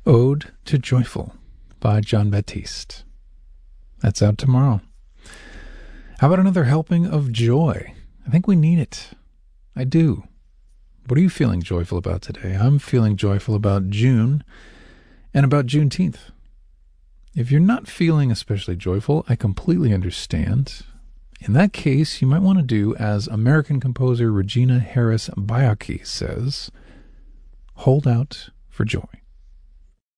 Ode to Joyful by John Baptiste. That's out tomorrow. How about another helping of joy? I think we need it. I do. What are you feeling joyful about today? I'm feeling joyful about June and about Juneteenth. If you're not feeling especially joyful, I completely understand. In that case, you might want to do as American composer Regina Harris Baiocchi says, hold out for joy.